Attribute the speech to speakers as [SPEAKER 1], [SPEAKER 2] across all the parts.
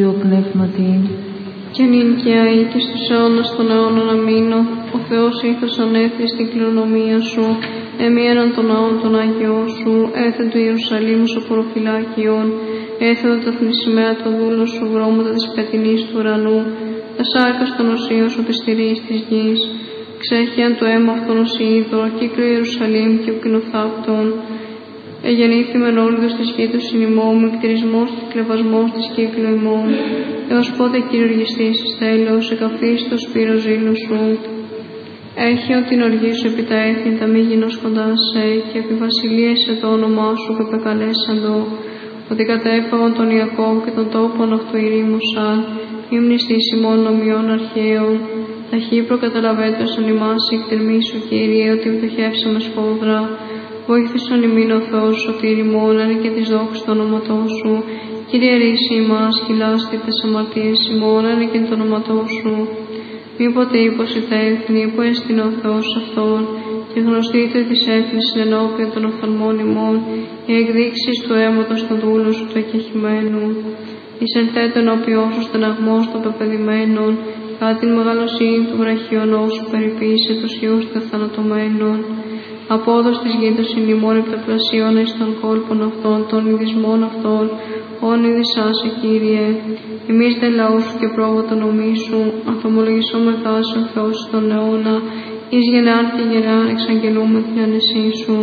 [SPEAKER 1] Ο πνεύματι
[SPEAKER 2] και νυν και αεί και στους αιώνας των αιώνων αμήνω. Ο Θεός ήθος ανέφθη στην κληρονομία σου, έναν των ναών των Αγιών σου, έθε του Ιερουσαλήμ σωποροφυλάκιον, έθετο τα θνησιμαία το δούλο σου, βρώματα της πετεινής του ουρανού, τα σάρκα των οσίων σου της στηρής της γης. Ξέχιαν το αίμα αυτόν ως είδωρ, κύκλο Ιερουσαλήμ και ο κοινοθάπτων. Εγεννήθη μεν όλους της γη του συνημών, με κτηρισμός και κλεβασμός της κύκλου ημών. Έως πότε κυριουργιστής εις τέλος, εκαφής το σπύρο ζήλου σου. Έχει ότι την οργή σου επί τα έθνη τα μη γίνος κοντά σε, και επί βασιλείες το όνομά σου που επεκαλέσαντο. Ότι κατέφαγον τον Ιακώβ και τον τόπον αυτού ηρήμουσαν, μη μνηστής ημών νομιών αρχαίων. Ταχύ προκαταλαβέντωσαν ημάς η εκτιρμή σου, Κύριε, ότι πτωχεύσαμε σφόδρα. Βοήθησον ημίν ο Θεός σωτήρ ημών, αν και της δόξης το όνοματό σου. Κύριε ρίση ημάς, χιλάστη τες αμαρτίες ημών, αν και το όνοματό σου. Μήποτε είπωση τα έθνη, που έστεινε ο Θεός αυτόν, και γνωστείτε της έθνης ενώπιον των οφθαλμών ημών, οι εκδείξεις του αίματος των δούλων σου του εκεχημένου. Εισελθέτω ενώπιόν σου στεναγμός των πεπαιδημένων, κατά την μεγαλοσύνη του βραχιονός σου περιποίησε τους ιούς των θανατωμένων. Απόδος της γη των συνημών επταπλασιών εις των κόλπων αυτών, των ειδισμών αυτών, όν ειδησάσε, Κύριε. Εμείς δε λαού σου και πρόβατο νομί σου, ανθομολογησόμεθά σε ο Θεός στον αιώνα, εις γενεάν και γενεάν εξαγγελούμε την άνεσή σου.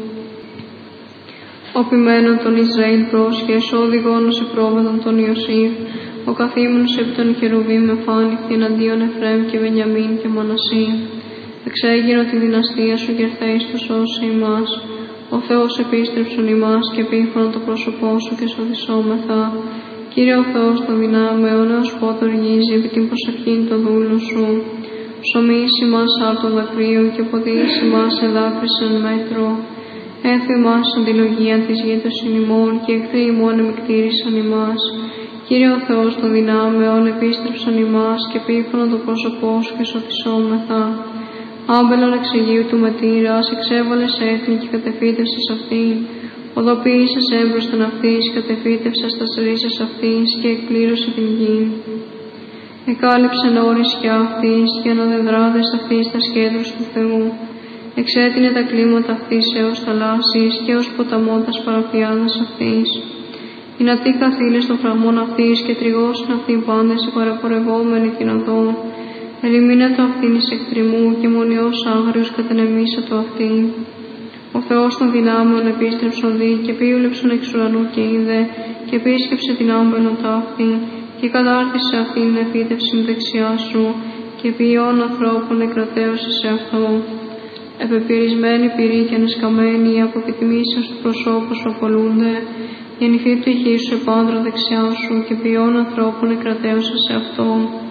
[SPEAKER 2] Ο ποιμένων των Ισραήλ πρόσχες, ο οδηγόνος επρόβατον των Ιωσήφ, ο καθήμενος επί των Χερουβίμ με φάνηθη εναντίον Εφραίμ και Βενιαμίν και Μανασσή. Εξέγειρω τη δυναστεία σου και ερθέεις του σώσε ημάς. Ο Θεός επίστρεψον ημάς και επίχωρον το πρόσωπό σου και σωθησόμεθα. Κύριε ο Θεός των δυνάμεων, έως πότε οργίζει επί την προσευχήν των δούλων σου. Ψωμίς ημάς άρτων δακρύων και ποδείς ημάς εδάκρυσεν μέτρο. Έθου ημάς αντιλογία της γη των συνημών και εχθροί ημών εμικτήρισαν ημάς. Κύριε ο Θεός των δυνάμεων, επίστρεψον ημάς και επίχωρον το πρόσωπό σου και σωθησόμεθα. Άμπελον εξαιγείου του μετήρας, εξέβαλες έθνη και κατεφύτευσες αυτήν. Οδοποίησες έμπροσθεν αυτής, κατεφύτευσες τας ρίζες αυτής και εκπλήρωσε την γη. Εκάλυψεν όρισια αυτής και αναδεδράδες αυτής τα σχέδρους του Θεού. Εξέτεινε τα κλίματα αυτής έως θαλάσσης και ως ποταμό τας παραφιάδας αυτής. Δυνατή καθήλες των φραγμών αυτής και τριγώσουν αυτήν πάντες οι παραπορευόμενοι την οδό. Ελιμίνατο αυτήν εις εκτριμού και μονιός άγριος κατενεμήσατο αυτήν. Ο Θεός των δυνάμεων επίστρεψον δι και επίβλεψον εξ ουρανού και είδε και επίσκεψε την άμπελον ταύτην και κατάρτισε αυτήν επίτευσιν δεξιά σου και ποιόν ανθρώπων εκρατέωσε σε αυτό. Επεπειρισμένοι πυροί και ανεσκαμμένοι από επιτιμήσεως του προσώπου σου απολούνται, γεννηθεί του ηχή σου επάνδρο δεξιά σου και ποιόν ανθρώπων εκρατέωσε σε αυτό.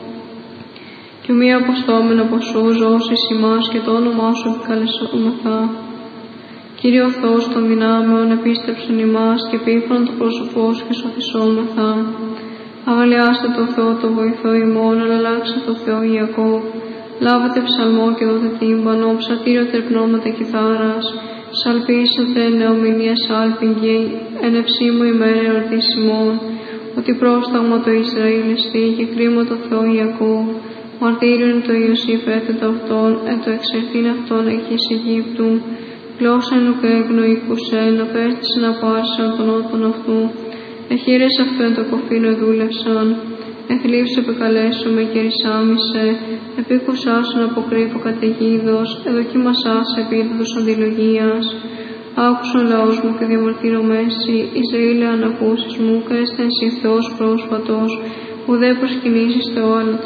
[SPEAKER 2] Και μία αποστόμεν από σου ζώσεις ημάς και το όνομά σου επικαλεσόμεθα. Κύριε ο Θεός των δυνάμεων, επίστρεψον ημάς και επίφρον το πρόσωπό σου και σωθησόμεθα. Αγαλιάστε το Θεό το βοηθό ημών, αλλάξτε το Θεό Ιακώβ. Λάβετε ψαλμό και δώτε τύμπανο, ψατήριο τερπνώματα κιθάρας. Σαλπίσετε νεομηνία σάλπιγγι, εν ευσήμου ημέρα εορτής ημών. Ότι πρόσταγμα το Ισραήλ εστί και κρίμα το Θεό Ιακώβ. Μαρτύριον το Ιωσήφ έθετο αυτόν, το εξερθήν αυτόν εκείς Αιγύπτου. Γλώσσα και εγνοϊκουσέν, απέστησε να πάρσεων των ότων αυτού. Εχείρες αυτού εν το κοφίνο εδούλευσαν. Εθλίψε επικαλέσουμε και ρησάμισε. Επίκουσάσουν αποκρύπω καταιγίδος, εδοκίμασάς επίδοδος αντιλογίας. Άκουσον λαός μου και διαμαρτύρω μέση, Ισραήλ ανακούσεις μου, κρέστεν συ Θεός πρόσφατος, ουδέ προσκυνήσεις Θεό άλλο